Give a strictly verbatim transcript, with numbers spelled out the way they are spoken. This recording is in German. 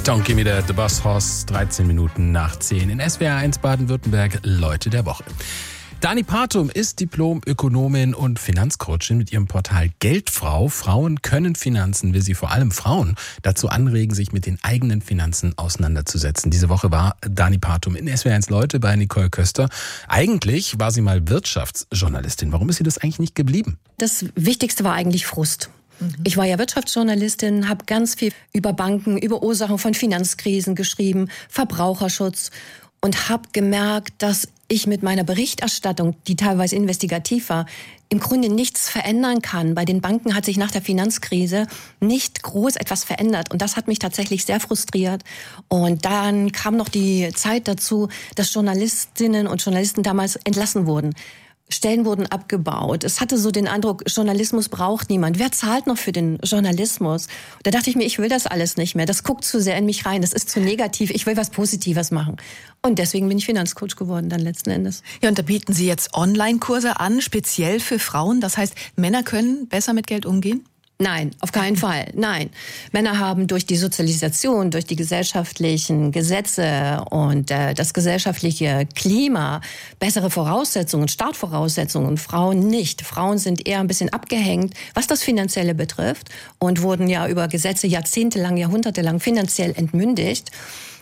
Don't give me that, The Bus Horse, dreizehn Minuten nach zehn in S W R eins Baden-Württemberg, Leute der Woche. Dani Partum ist Diplom-Ökonomin und Finanzcoachin mit ihrem Portal Geldfrau. Frauen können Finanzen, will sie vor allem Frauen dazu anregen, sich mit den eigenen Finanzen auseinanderzusetzen. Diese Woche war Dani Partum in S W R eins Leute bei Nicole Köster. Eigentlich war sie mal Wirtschaftsjournalistin. Warum ist sie das eigentlich nicht geblieben? Das Wichtigste war eigentlich Frust. Ich war ja Wirtschaftsjournalistin, habe ganz viel über Banken, über Ursachen von Finanzkrisen geschrieben, Verbraucherschutz und habe gemerkt, dass ich mit meiner Berichterstattung, die teilweise investigativ war, im Grunde nichts verändern kann. Bei den Banken hat sich nach der Finanzkrise nicht groß etwas verändert und das hat mich tatsächlich sehr frustriert. Und dann kam noch die Zeit dazu, dass Journalistinnen und Journalisten damals entlassen wurden. Stellen wurden abgebaut. Es hatte so den Eindruck, Journalismus braucht niemand. Wer zahlt noch für den Journalismus? Da dachte ich mir, ich will das alles nicht mehr. Das guckt zu sehr in mich rein. Das ist zu negativ. Ich will was Positives machen. Und deswegen bin ich Finanzcoach geworden dann letzten Endes. Ja, und da bieten Sie jetzt Online-Kurse an, speziell für Frauen. Das heißt, Männer können besser mit Geld umgehen? Nein, auf keinen Fall. Nein. Männer haben durch die Sozialisation, durch die gesellschaftlichen Gesetze und äh, das gesellschaftliche Klima bessere Voraussetzungen, Startvoraussetzungen. Frauen nicht. Frauen sind eher ein bisschen abgehängt, was das Finanzielle betrifft und wurden ja über Gesetze jahrzehntelang, jahrhundertelang finanziell entmündigt.